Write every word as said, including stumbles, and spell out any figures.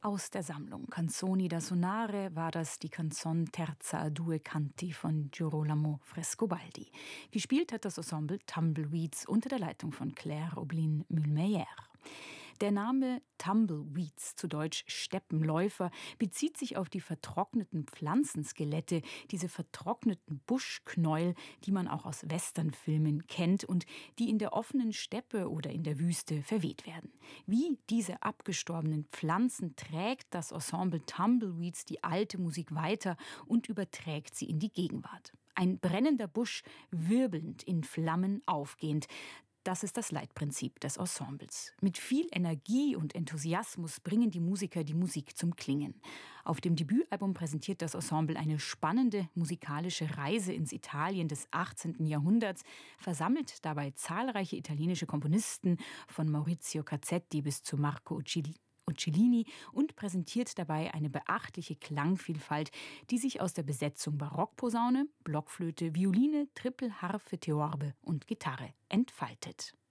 Aus der Sammlung Canzoni da Sonare war das die Canzone Terza a due Canti von Girolamo Frescobaldi. Gespielt hat das Ensemble Tumbleweeds unter der Leitung von Claire Oblin-Mulmeyer. Der Name Tumbleweeds, zu Deutsch Steppenläufer, bezieht sich auf die vertrockneten Pflanzenskelette, diese vertrockneten Buschknäuel, die man auch aus Westernfilmen kennt und die in der offenen Steppe oder in der Wüste verweht werden. Wie diese abgestorbenen Pflanzen trägt das Ensemble Tumbleweeds die alte Musik weiter und überträgt sie in die Gegenwart. Ein brennender Busch, wirbelnd, in Flammen aufgehend. Das ist das Leitprinzip des Ensembles. Mit viel Energie und Enthusiasmus bringen die Musiker die Musik zum Klingen. Auf dem Debütalbum präsentiert das Ensemble eine spannende musikalische Reise ins Italien des achtzehnten Jahrhunderts, versammelt dabei zahlreiche italienische Komponisten von Maurizio Cazzetti bis zu Marco Uccellini und präsentiert dabei eine beachtliche Klangvielfalt, die sich aus der Besetzung Barockposaune, Blockflöte, Violine, Trippelharfe, Theorbe und Gitarre entfaltet.